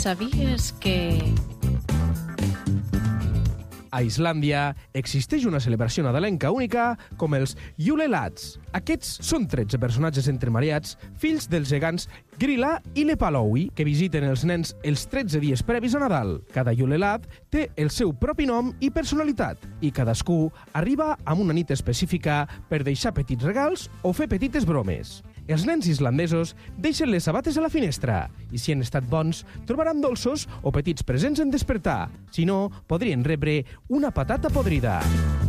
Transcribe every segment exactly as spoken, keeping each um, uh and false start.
¿Sabías que...? A Islàndia existeix una celebració nadalenca única com els Yule Lads. Aquests són tretze personatges entremariats, fills dels gegants Grilla i Lepalowi, que visiten els nens els tretze dies previs a Nadal. Cada Yule Lad té el seu propi nom i personalitat, i cadascú arriba amb una nit específica per deixar petits regals o fer petites bromes. Els nens islandesos deixen les sabates a la finestra i, si han estat bons, trobaran dolços o petits presents en despertar. Si no, podrien rebre una patata podrida.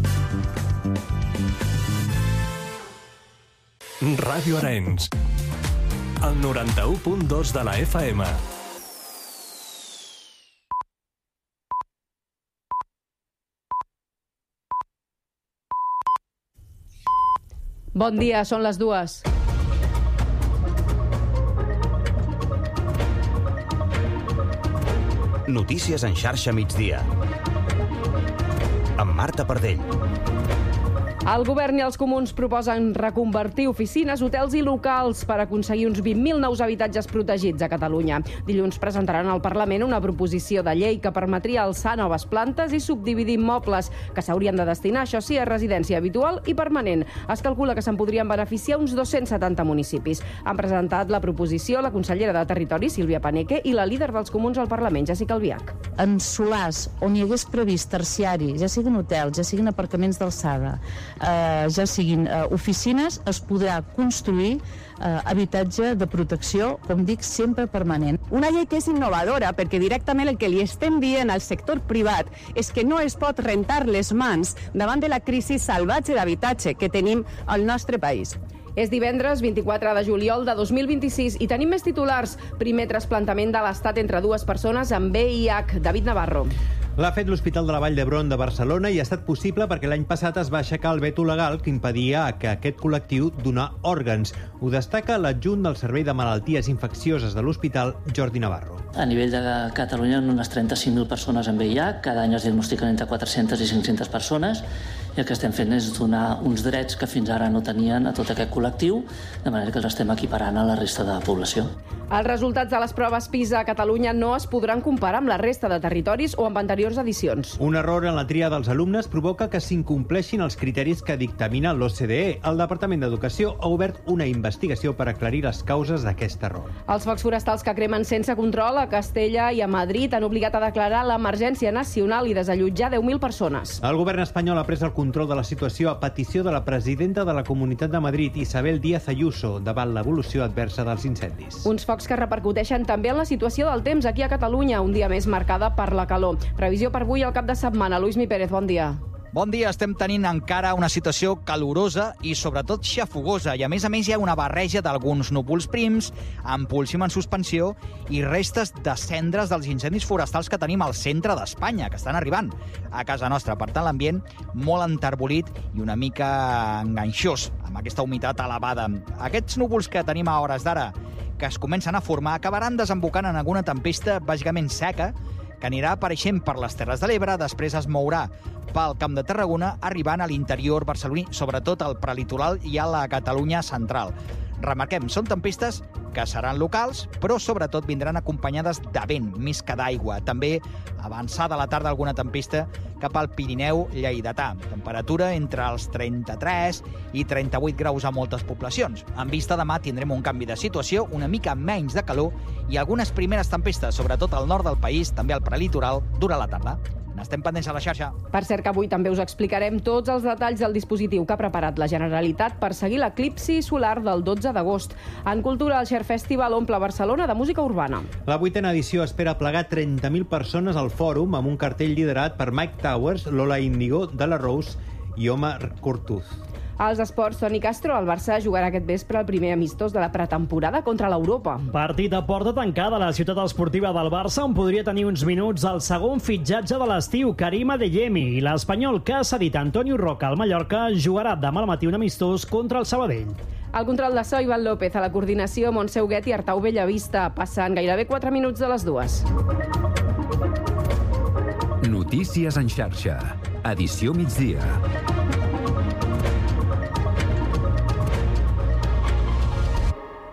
Ràdio Arenys, el noranta-u punt dos de la F M. Bon dia, són les dues. Notícies en xarxa migdia. Amb Marta Pardell. El govern i els comuns proposen reconvertir oficines, hotels i locals per aconseguir uns vint mil nous habitatges protegits a Catalunya. Dilluns presentaran al Parlament una proposició de llei que permetria alçar noves plantes i subdividir immobles que s'haurien de destinar, això sí, a residència habitual i permanent. Es calcula que se'n podrien beneficiar uns dos-cents setanta municipis. Han presentat la proposició la consellera de Territori, Sílvia Paneque, i la líder dels comuns al Parlament, Jessica Albiach. En solars on hi hagués previst terciari, ja siguin hotels, ja siguin aparcaments d'alçada, Eh, ja siguin eh, oficines, es podrà construir eh, habitatge de protecció, com dic, sempre permanent. Una llei que és innovadora perquè directament el que li estem dient al sector privat és que no es pot rentar les mans davant de la crisi salvatge d'habitatge que tenim al nostre país. És divendres vint-i-quatre de juliol de dos mil vint-i-sis i tenim més titulars. Primer trasplantament de l'Estat entre dues persones amb V I H. David Navarro. L'ha fet l'Hospital de la Vall d'Hebron de Barcelona i ha estat possible perquè l'any passat es va aixecar el veto legal que impedia que aquest col·lectiu donar òrgans. Ho destaca l'adjunt del Servei de Malalties Infeccioses de l'Hospital, Jordi Navarro. A nivell de Catalunya, unes trenta-cinc mil persones amb V I H. Cada any es diagnostiquen entre quatre-centes i cinc-centes persones i el que estem fent és donar uns drets que fins ara no tenien a tot aquest col·lectiu, de manera que els estem equiparant a la resta de la població. Els resultats de les proves PISA a Catalunya no es podran comparar amb la resta de territoris o amb anteriors edicions. Un error en la tria dels alumnes provoca que s'incompleixin els criteris que dictamina l'O C D E. El Departament d'Educació ha obert una investigació per aclarir les causes d'aquest error. Els focs forestals que cremen sense control a Castella i a Madrid han obligat a declarar l'emergència nacional i desallotjar deu mil persones. El govern espanyol ha pres el control de la situació a petició de la presidenta de la Comunitat de Madrid, Isabel Díaz Ayuso, davant l'evolució adversa dels incendis. Uns focs que repercuteixen també en la situació del temps aquí a Catalunya, un dia més marcada per la calor. Previsió per avui al cap de setmana. Luismi Pérez, bon dia. Bon dia, estem tenint encara una situació calorosa i sobretot xafogosa i a més a més hi ha una barreja d'alguns núvols prims, amb polsim en suspensió i restes de cendres dels incendis forestals que tenim al centre d'Espanya, que estan arribant a casa nostra. Per tant, l'ambient molt enterbolit i una mica enganxós, amb aquesta humitat elevada. Aquests núvols que tenim a hores d'ara, que es comencen a formar, acabaran desembocant en alguna tempesta bàsicament seca, que anirà apareixent per les Terres de l'Ebre, després es mourà pel Camp de Tarragona, arribant a l'interior barceloní, sobretot al prelitoral i a la Catalunya central. Remarquem, són tempestes que seran locals, però sobretot vindran acompanyades de vent, més que d'aigua. També avançada a la tarda alguna tempesta cap al Pirineu lleidatà. Temperatura entre els trenta-tres i trenta-vuit graus a moltes poblacions. En vista demà tindrem un canvi de situació, una mica menys de calor i algunes primeres tempestes, sobretot al nord del país, també al prelitoral, durant la tarda. N'estem pendents a la xarxa. Per cert que avui també us explicarem tots els detalls del dispositiu que ha preparat la Generalitat per seguir l'eclipsi solar del dotze d'agost. En cultura, el Share Festival omple Barcelona de música urbana. La vuitena edició espera plegar trenta mil persones al fòrum amb un cartell liderat per Mike Towers, Lola Índigo, De La Rose i Omar Cortuz. Als esports, Toni Castro, el Barça jugarà aquest vespre el primer amistós de la pretemporada contra l'Europa. Partit a porta tancada a la ciutat esportiva del Barça, on podria tenir uns minuts el segon fitxatge de l'estiu, Karim Adeyemi, i l'espanyol que ha cedit Antonio Roca al Mallorca jugarà demà al matí un amistós contra el Sabadell. El control de so, Ivan López, a la coordinació, Montse Huguet i Artau Bellavista. Passen gairebé quatre minuts de les dues. Notícies en xarxa. Edició migdia.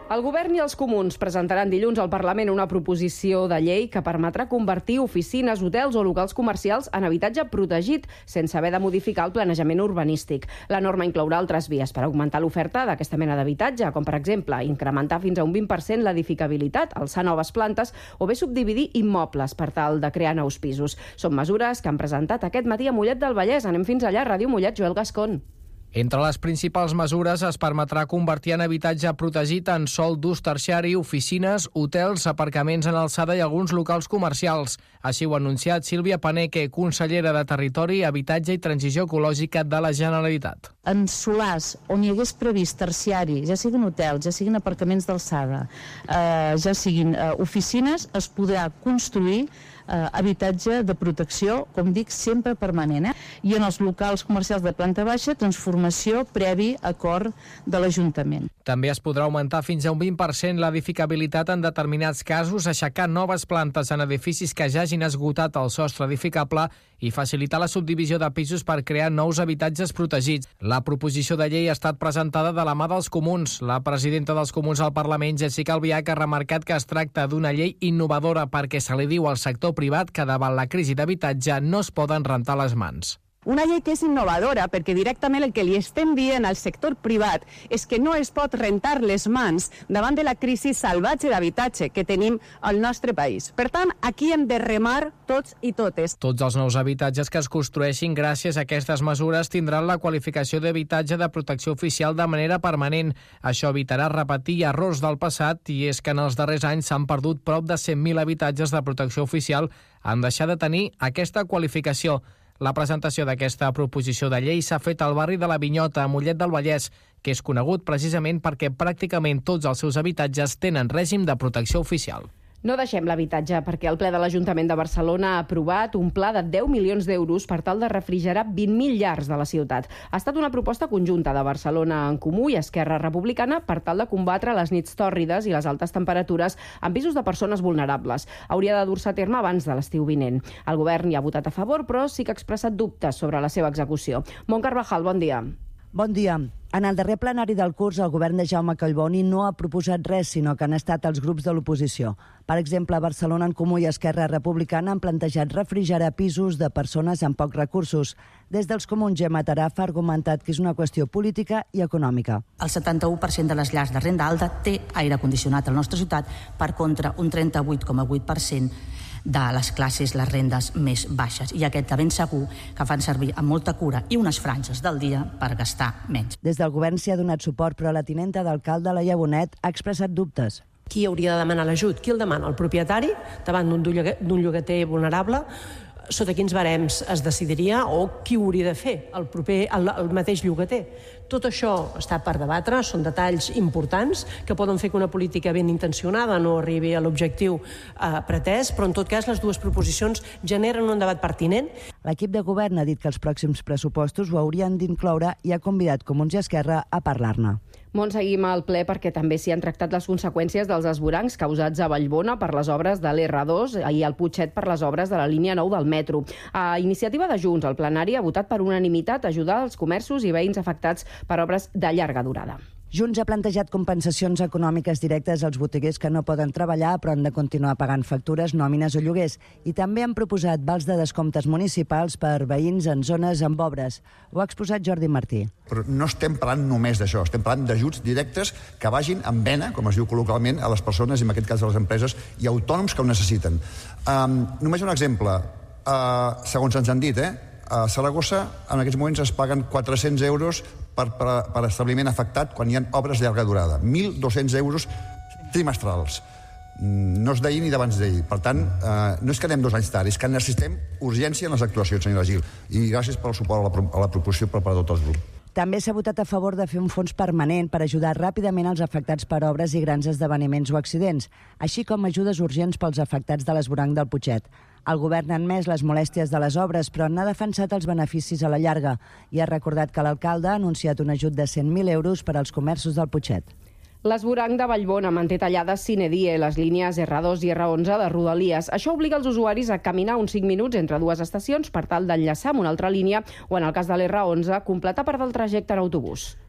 El govern i els comuns presentaran dilluns al Parlament una proposició de llei que permetrà convertir oficines, hotels o locals comercials en habitatge protegit sense haver de modificar el planejament urbanístic. La norma inclourà altres vies per augmentar l'oferta d'aquesta mena d'habitatge, com per exemple incrementar fins a un vint per cent l'edificabilitat, alçar noves plantes o bé subdividir immobles per tal de crear nous pisos. Són mesures que han presentat aquest matí a Mollet del Vallès. Anem fins allà, Ràdio Mollet, Joel Gascon. Entre les principals mesures es permetrà convertir en habitatge protegit en sòl d'ús terciari, oficines, hotels, aparcaments en alçada i alguns locals comercials. Així ho ha anunciat Sílvia Paneque, consellera de Territori, Habitatge i Transició Ecològica de la Generalitat. En solars on hi hagués previst terciari, ja siguin hotels, ja siguin aparcaments d'alçada, eh, ja siguin eh, oficines, es podrà construir eh, habitatge de protecció, com dic, sempre permanent. Eh? I en els locals comercials de planta baixa, transformació previ acord de l'Ajuntament. També es podrà augmentar fins a un vint per cent l'edificabilitat en determinats casos, aixecar noves plantes en edificis que ja hagin esgotat el sostre edificable i facilitar la subdivisió de pisos per crear nous habitatges protegits. La proposició de llei ha estat presentada de la mà dels comuns. La presidenta dels comuns al Parlament, Jessica Albiach, ha remarcat que es tracta d'una llei innovadora perquè se li diu al sector privat que davant la crisi d'habitatge no es poden rentar les mans. Una llei que és innovadora perquè directament el que li estem dient al sector privat és que no es pot rentar les mans davant de la crisi salvatge d'habitatge que tenim al nostre país. Per tant, aquí hem de remar tots i totes. Tots els nous habitatges que es construeixin gràcies a aquestes mesures tindran la qualificació d'habitatge de protecció oficial de manera permanent. Això evitarà repetir errors del passat i és que en els darrers anys s'han perdut prop de cent mil habitatges de protecció oficial en deixar de tenir aquesta qualificació. La presentació d'aquesta proposició de llei s'ha fet al barri de la Vinyota, a Mollet del Vallès, que és conegut precisament perquè pràcticament tots els seus habitatges tenen règim de protecció oficial. No deixem l'habitatge perquè el ple de l'Ajuntament de Barcelona ha aprovat un pla de deu milions d'euros per tal de refrigerar vint mil llars de la ciutat. Ha estat una proposta conjunta de Barcelona en Comú i Esquerra Republicana per tal de combatre les nits tòrrides i les altes temperatures en pisos de persones vulnerables. Hauria de dur-se a terme abans de l'estiu vinent. El govern hi ha votat a favor, però sí que ha expressat dubtes sobre la seva execució. Mont Carvajal, bon dia. Bon dia. En el darrer plenari del curs, el govern de Jaume Collboni no ha proposat res, sinó que han estat els grups de l'oposició. Per exemple, Barcelona en Comú i Esquerra Republicana han plantejat refrigerar pisos de persones amb pocs recursos. Des dels comuns, Gemma Taraf ha argumentat que és una qüestió política i econòmica. El setanta-u per cent de les llars de renda alta té aire condicionat a la nostra ciutat, per contra un trenta-vuit coma vuit per cent de les classes, les rendes més baixes. I aquest de ben segur que fan servir amb molta cura i unes franges del dia per gastar menys. Des del govern s'hi ha donat suport, però la tinenta d'alcalde, Laia Bonet, ha expressat dubtes. Qui hauria de demanar l'ajut? Qui el demana? El propietari, davant d'un llogater vulnerable? Sota quins barems es decidiria o qui ho hauria de fer? El, proper, el, el mateix llogater. Tot això està per debatre, són detalls importants que poden fer que una política ben intencionada no arribi a l'objectiu eh, pretès, però en tot cas les dues proposicions generen un debat pertinent. L'equip de govern ha dit que els pròxims pressupostos ho haurien d'incloure i ha convidat Comuns i Esquerra a parlar-ne. Mont, seguim al ple perquè també s'hi han tractat les conseqüències dels esvorancs causats a Vallbona per les obres de l'R dos i al Putxet per les obres de la línia nou del metro. A iniciativa de Junts, el plenari ha votat per unanimitat ajudar els comerços i veïns afectats per obres de llarga durada. Junts ha plantejat compensacions econòmiques directes als botiguers que no poden treballar però han de continuar pagant factures, nòmines o lloguers. I també han proposat vals de descomptes municipals per veïns en zones amb obres. Ho ha exposat Jordi Martí. Però no estem parlant només d'això, estem parlant d'ajuts directes que vagin en vena, com es diu col·loquialment, a les persones, i en aquest cas a les empreses i autònoms que ho necessiten. Um, només un exemple. Uh, segons ens han dit, eh? A Saragossa en aquests moments es paguen quatre-cents euros per, per, per establiment afectat quan hi ha obres de llarga durada. mil dos-cents euros trimestrals. No és d'ahir ni d'abans d'ahir. Per tant, eh, no és que anem dos anys tard, és que necessitem urgència en les actuacions, senyora Gil. I gràcies pel suport a la, a la proposició per part de tots els grups. També s'ha votat a favor de fer un fons permanent per ajudar ràpidament els afectats per obres i grans esdeveniments o accidents, així com ajudes urgents pels afectats de l'esvoranc del Putxet. El govern ha admès les molèsties de les obres, però n'ha defensat els beneficis a la llarga i ha recordat que l'alcalde ha anunciat un ajut de cent mil euros per als comerços del Putxet. L'esvoranc de Vallbona manté tallades sine die les línies R dos i R onze de Rodalies. Això obliga els usuaris a caminar uns cinc minuts entre dues estacions per tal d'enllaçar amb una altra línia o, en el cas de l'R onze, completar part del trajecte en autobús.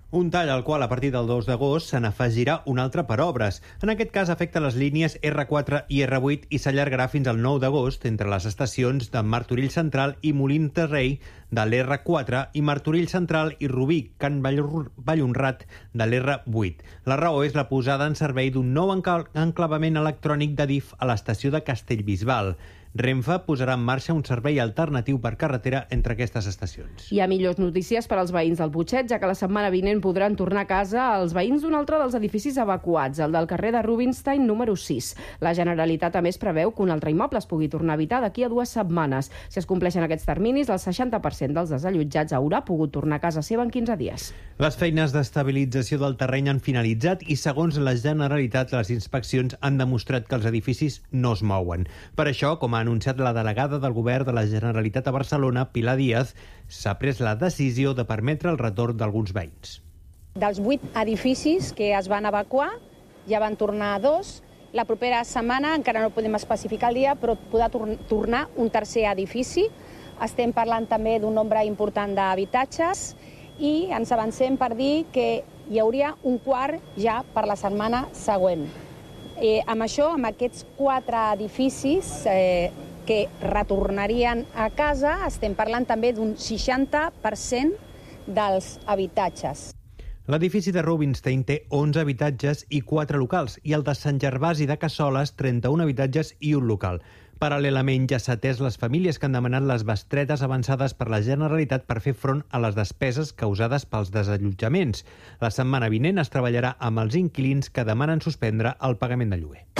Un tall al qual a partir del dos d'agost se n'afegirà un altre per obres. En aquest cas afecta les línies erre quatre i erre vuit i s'allargarà fins al nou d'agost entre les estacions de Martorell Central i Molins de Rei de l'erre quatre i Martorell Central i Rubí, Can Vallhonrat de l'erre vuit. La raó és la posada en servei d'un nou enclavament electrònic de D I F a l'estació de Castellbisbal. Renfe posarà en marxa un servei alternatiu per carretera entre aquestes estacions. Hi ha millors notícies per als veïns del Putxet, ja que la setmana vinent podran tornar a casa els veïns d'un altre dels edificis evacuats, el del carrer de Rubinstein número sis. La Generalitat, a més, preveu que un altre immoble es pugui tornar a habitar d'aquí a dues setmanes. Si es compleixen aquests terminis, el seixanta per cent dels desallotjats haurà pogut tornar a casa seva en quinze dies. Les feines d'estabilització del terreny han finalitzat i, segons la Generalitat, les inspeccions han demostrat que els edificis no es mouen. Per això, com a ha anunciat la delegada del Govern de la Generalitat a Barcelona, Pilar Díaz, s'ha pres la decisió de permetre el retorn d'alguns veïns. Dels vuit edificis que es van evacuar, ja van tornar a dos. La propera setmana, encara no podem especificar el dia, però podrà tor tornar un tercer edifici. Estem parlant també d'un nombre important d'habitatges i ens avancem per dir que hi hauria un quart ja per la setmana següent. Eh, amb això, amb aquests quatre edificis eh, que retornarien a casa, estem parlant també d'un seixanta per cent dels habitatges. L'edifici de Rubinstein té onze habitatges i quatre locals, i el de Sant Gervasi de Cassoles, trenta-un habitatges i un local. Paral·lelament, ja s'ha atès les famílies que han demanat les bestretes avançades per la Generalitat per fer front a les despeses causades pels desallotjaments. La setmana vinent es treballarà amb els inquilins que demanen suspendre el pagament de lloguer.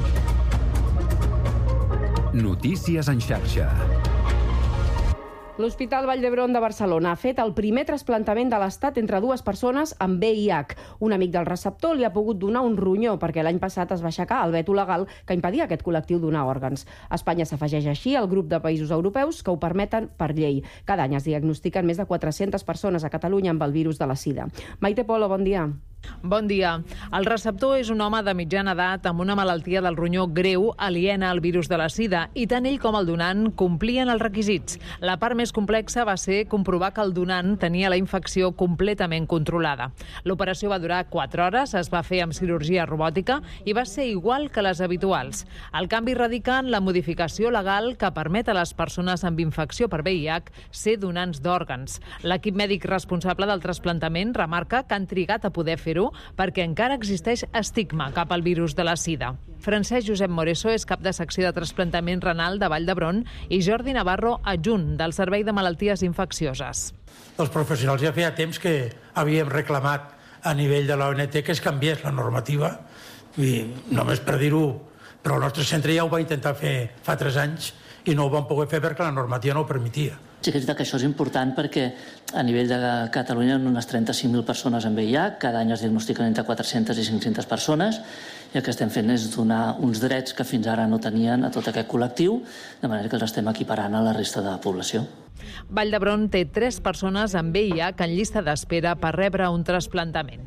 Notícies en xarxa. L'Hospital Vall d'Hebron de Barcelona ha fet el primer trasplantament de l'Estat entre dues persones amb V I H. Un amic del receptor li ha pogut donar un ronyó perquè l'any passat es va aixecar el veto legal que impedia a aquest col·lectiu donar òrgans. Espanya s'afegeix així al grup de països europeus que ho permeten per llei. Cada any es diagnostiquen més de quatre-centes persones a Catalunya amb el virus de la sida. Maite Polo, bon dia. Bon dia. El receptor és un home de mitjana edat amb una malaltia del ronyó greu aliena al virus de la sida i tant ell com el donant complien els requisits. La part més complexa va ser comprovar que el donant tenia la infecció completament controlada. L'operació va durar quatre hores, es va fer amb cirurgia robòtica i va ser igual que les habituals. El canvi radica en la modificació legal que permet a les persones amb infecció per V I H ser donants d'òrgans. L'equip mèdic responsable del trasplantament remarca que han trigat a poder fer perquè encara existeix estigma cap al virus de la sida. Francesc Josep Moreso és cap de secció de trasplantament renal de Vall d'Hebron i Jordi Navarro, adjunt del Servei de Malalties Infeccioses. Els professionals ja feia temps que havíem reclamat a nivell de l'O M T que es canviés la normativa i només per dir-ho, però el nostre centre ja ho va intentar fer fa tres anys i no ho vam poder fer perquè la normativa no ho permetia. Sí que és veritat que això és important perquè a nivell de Catalunya hi ha unes trenta-cinc mil persones amb V I H, cada any es diagnostiquen entre quatre-centes i cinc-centes persones i el que estem fent és donar uns drets que fins ara no tenien a tot aquest col·lectiu, de manera que els estem equiparant a la resta de la població. Vall d'Hebron té tres persones amb V I H en llista d'espera per rebre un trasplantament.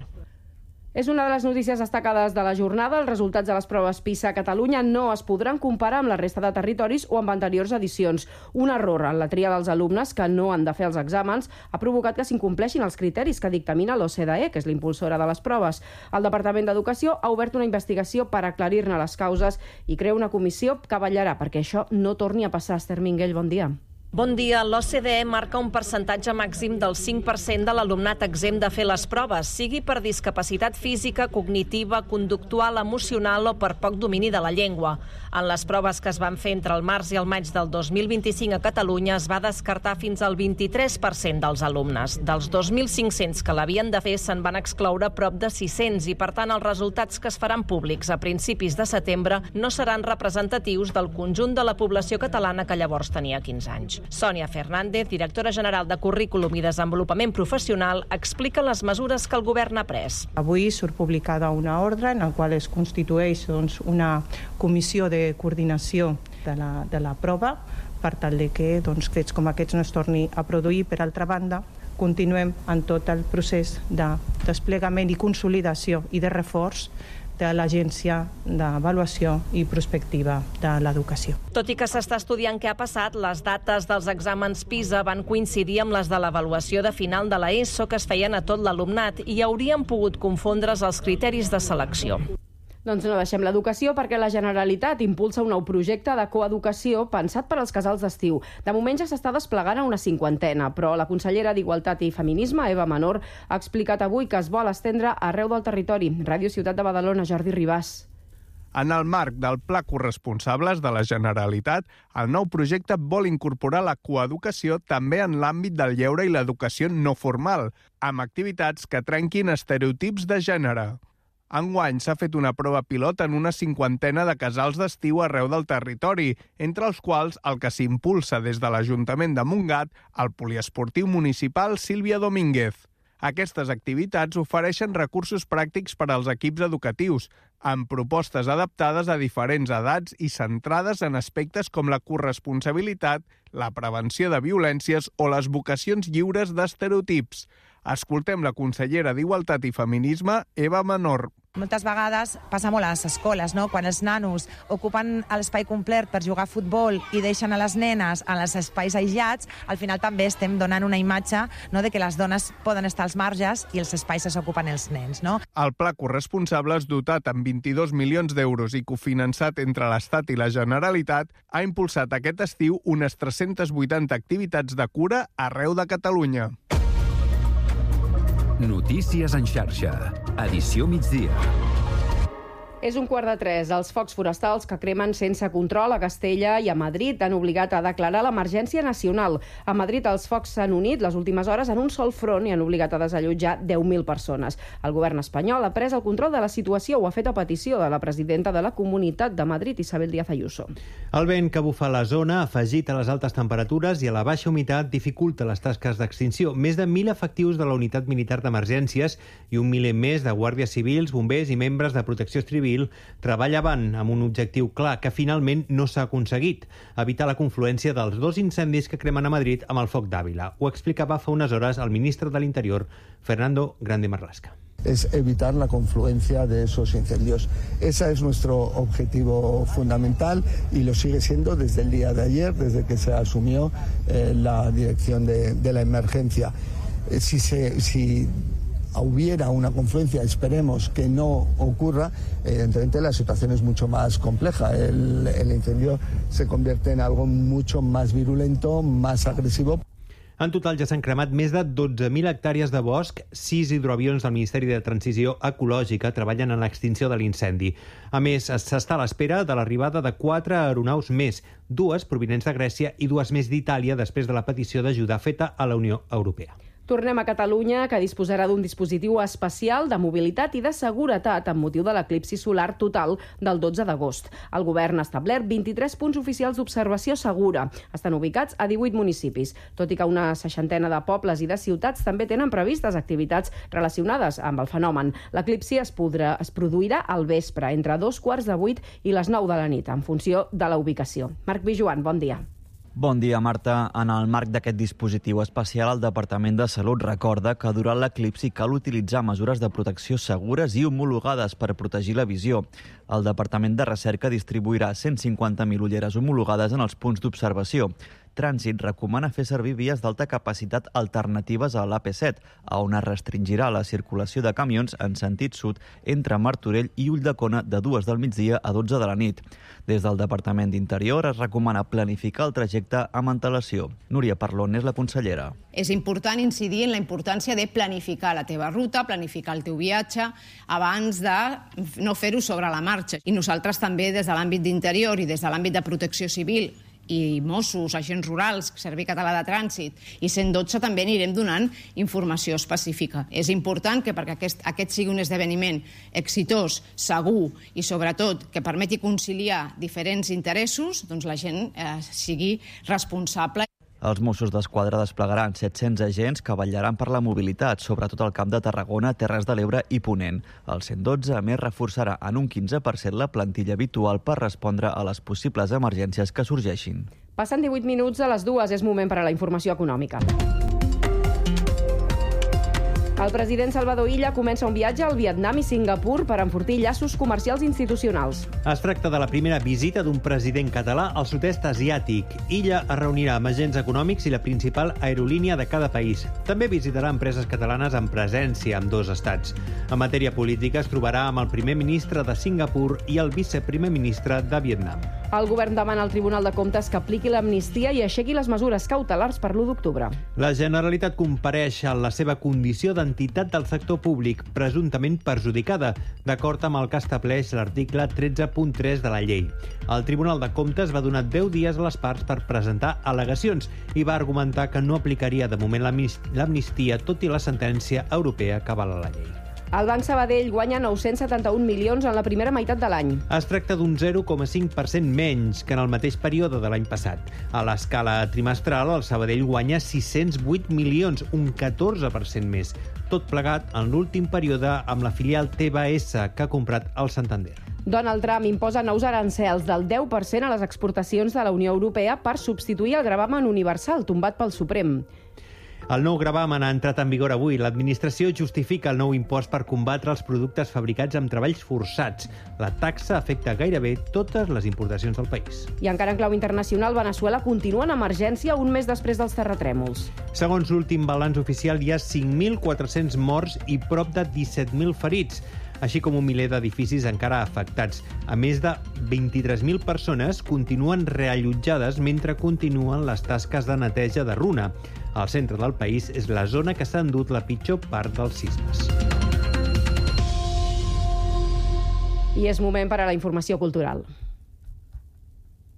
És una de les notícies destacades de la jornada. Els resultats de les proves PISA a Catalunya no es podran comparar amb la resta de territoris o amb anteriors edicions. Un error en la tria dels alumnes que no han de fer els exàmens ha provocat que s'incompleixin els criteris que dictamina l'O C D E, que és l'impulsora de les proves. El Departament d'Educació ha obert una investigació per aclarir-ne les causes i crea una comissió que vetllarà perquè això no torni a passar. Esther Minguell, bon dia. Bon dia. L'O C D E marca un percentatge màxim del cinc per cent de l'alumnat exempt de fer les proves, sigui per discapacitat física, cognitiva, conductual, emocional o per poc domini de la llengua. En les proves que es van fer entre el març i el maig del dos mil vint-i-cinc a Catalunya es va descartar fins al vint-i-tres per cent dels alumnes. Dels dos mil cinc-cents que l'havien de fer se'n van excloure prop de sis-cents i, per tant, els resultats que es faran públics a principis de setembre no seran representatius del conjunt de la població catalana que llavors tenia quinze anys. Sònia Fernández, directora general de Currículum i Desenvolupament Professional, explica les mesures que el govern ha pres. Avui surt publicada una ordre en la qual es constitueix doncs, una comissió de coordinació de la, de la prova per tal de que doncs, fets com aquests no es torni a produir. Per altra banda, continuem en tot el procés de desplegament i consolidació i de reforç de l'Agència d'Avaluació i Prospectiva de l'Educació. Tot i que s'està estudiant què ha passat, les dates dels exàmens PISA van coincidir amb les de l'avaluació de final de l'ESO que es feien a tot l'alumnat i haurien pogut confondre's els criteris de selecció. Doncs no deixem l'educació perquè la Generalitat impulsa un nou projecte de coeducació pensat per als casals d'estiu. De moment ja s'està desplegant a una cinquantena, però la consellera d'Igualtat i Feminisme, Eva Menor, ha explicat avui que es vol estendre arreu del territori. Ràdio Ciutat de Badalona, Jordi Ribàs. En el marc del Pla Corresponsables de la Generalitat, el nou projecte vol incorporar la coeducació també en l'àmbit del lleure i l'educació no formal, amb activitats que trenquin estereotips de gènere. Enguany s'ha fet una prova pilot en una cinquantena de casals d'estiu arreu del territori, entre els quals el que s'impulsa des de l'Ajuntament de Montgat, el poliesportiu municipal Sílvia Domínguez. Aquestes activitats ofereixen recursos pràctics per als equips educatius, amb propostes adaptades a diferents edats i centrades en aspectes com la corresponsabilitat, la prevenció de violències o les vocacions lliures d'estereotips. Escoltem la consellera d'Igualtat i Feminisme, Eva Menor. Moltes vegades passa molt a les escoles, no? Quan els nanos ocupen l'espai complet per jugar a futbol i deixen a les nenes en els espais aïllats, al final també estem donant una imatge, no?, de que les dones poden estar als marges i els espais els ocupen els nens. No? El Pla Corresponsables, dotat amb vint-i-dos milions d'euros i cofinançat entre l'Estat i la Generalitat, ha impulsat aquest estiu unes tres-centes vuitanta activitats de cura arreu de Catalunya. Notícies en xarxa. Edició migdia. És un quart de tres. Els focs forestals que cremen sense control a Castella i a Madrid han obligat a declarar l'emergència nacional. A Madrid els focs s'han unit les últimes hores en un sol front i han obligat a desallotjar deu mil persones. El govern espanyol ha pres el control de la situació, ho ha fet a petició de la presidenta de la Comunitat de Madrid, Isabel Díaz Ayuso. El vent que bufa a la zona, afegit a les altes temperatures i a la baixa humitat, dificulta les tasques d'extinció. Més de mil efectius de la Unitat Militar d'Emergències i un miler més de guàrdies civils, bombers i membres de protecció civil treballaven amb un objectiu clar que finalment no s'ha aconseguit: evitar la confluència dels dos incendis que cremen a Madrid amb el foc d'Àvila. Ho explicava fa unes hores el ministre de l'Interior, Fernando Grande Marlaska. Es evitar la confluencia de esos incendios. Ese es nuestro objetivo fundamental y lo sigue siendo desde el día de ayer, desde que se asumió eh, la dirección de, de la emergencia. Eh, si se... Si hubiera una confluencia, esperemos que no ocurra, evidentemente la situación es mucho más compleja. El, el incendio se convierte en algo mucho más virulento, más agresivo. En total ja s'han cremat més de dotze mil hectàrees de bosc. Sis hidroavions del Ministeri de Transició Ecològica treballen en l'extinció de l'incendi. A més, s'està a l'espera de l'arribada de quatre aeronaus més, dues provinents de Grècia i dues més d'Itàlia, després de la petició d'ajuda feta a la Unió Europea. Tornem a Catalunya, que disposarà d'un dispositiu especial de mobilitat i de seguretat amb motiu de l'eclipsi solar total del dotze d'agost. El govern ha establert vint-i-tres punts oficials d'observació segura. Estan ubicats a divuit municipis, tot i que una seixantena de pobles i de ciutats també tenen previstes activitats relacionades amb el fenomen. L'eclipsi es, podrà, es produirà al vespre, entre dos quarts de vuit i les nou de la nit, en funció de la ubicació. Marc Vijuan, bon dia. Bon dia, Marta. En el marc d'aquest dispositiu especial, el Departament de Salut recorda que durant l'eclipsi cal utilitzar mesures de protecció segures i homologades per protegir la visió. El Departament de Recerca distribuirà cent cinquanta mil ulleres homologades en els punts d'observació. Trànsit recomana fer servir vies d'alta capacitat alternatives a l'A P set, a on es restringirà la circulació de camions en sentit sud entre Martorell i Ulldecona de dues del migdia a dotze de la nit. Des del Departament d'Interior es recomana planificar el trajecte amb antelació. Núria Parlon és la consellera. És important incidir en la importància de planificar la teva ruta, planificar el teu viatge, abans de no fer-ho sobre la marxa. I nosaltres també, des de l'àmbit d'Interior i des de l'àmbit de Protecció Civil, i Mossos, agents rurals, Servei Català de Trànsit i cent dotze també anirem donant informació específica. És important que perquè aquest, aquest sigui un esdeveniment exitós, segur i sobretot que permeti conciliar diferents interessos, doncs la gent eh, sigui responsable. Els Mossos d'Esquadra desplegaran set-cents agents que vetllaran per la mobilitat, sobretot al Camp de Tarragona, Terres de l'Ebre i Ponent. El cent dotze, a més, reforçarà en un quinze per cent la plantilla habitual per respondre a les possibles emergències que sorgeixin. Passen divuit minuts a les dues, és moment per a la informació econòmica. El president Salvador Illa comença un viatge al Vietnam i Singapur per enfortir llaços comercials institucionals. Es tracta de la primera visita d'un president català al sud-est asiàtic. Illa es reunirà amb agents econòmics i la principal aerolínia de cada país. També visitarà empreses catalanes amb presència en dos estats. En matèria política es trobarà amb el primer ministre de Singapur i el viceprimer ministre de Vietnam. El govern demana al Tribunal de Comptes que apliqui l'amnistia i aixequi les mesures cautelars per l'u d'octubre. La Generalitat compareix en la seva condició d'entitat del sector públic, presumptament perjudicada, d'acord amb el que estableix l'article tretze punt tres de la llei. El Tribunal de Comptes va donar deu dies a les parts per presentar al·legacions i va argumentar que no aplicaria de moment l'amnistia, tot i la sentència europea que avala la llei. El Banc Sabadell guanya nou-cents setanta-un milions en la primera meitat de l'any. Es tracta d'un zero coma cinc per cent menys que en el mateix període de l'any passat. A l'escala trimestral, el Sabadell guanya sis-cents vuit milions, un catorze per cent més. Tot plegat en l'últim període amb la filial T B S que ha comprat el Santander. Donald Trump imposa nous arancels del deu per cent a les exportacions de la Unió Europea per substituir el gravamen universal tombat pel Suprem. El nou gravamen ha entrat en vigor avui. L'administració justifica el nou impost per combatre els productes fabricats amb treballs forçats. La taxa afecta gairebé totes les importacions del país. I encara en clau internacional, Veneçuela continua en emergència un mes després dels terratrèmols. Segons l'últim balanç oficial, hi ha cinc mil quatre-cents morts i prop de disset mil ferits, així com un miler d'edificis encara afectats. A més de vint-i-tres mil persones continuen reallotjades mentre continuen les tasques de neteja de runa. Al centre del país és la zona que s'ha endut la pitjor part dels sismes. I és moment per a la informació cultural.